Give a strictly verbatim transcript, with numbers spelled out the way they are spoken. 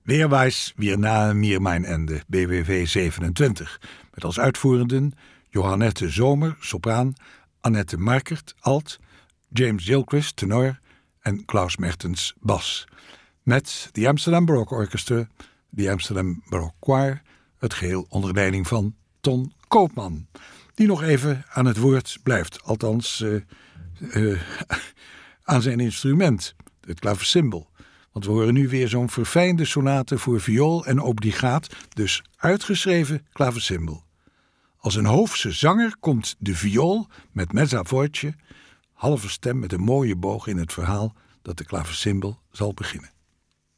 Weerwijs weer na mir mijn ende, B W V zevenentwintig. Met als uitvoerenden Johannette Zomer, sopraan, Annette Markert, alt, James Gilchrist, tenor en Klaus Mertens, bas. Met de Amsterdam Baroque Orchestra, de Amsterdam Baroque Choir, het geheel onder leiding van Ton Koopman, die nog even aan het woord blijft, althans uh, uh, aan zijn instrument, het klavecimbal. Want we horen nu weer zo'n verfijnde sonate voor viool en obligaat, dus uitgeschreven klavecimbal. Als een hoofdse zanger komt de viool met mezza voce, halve stem met een mooie boog in het verhaal dat de klavecimbal zal beginnen.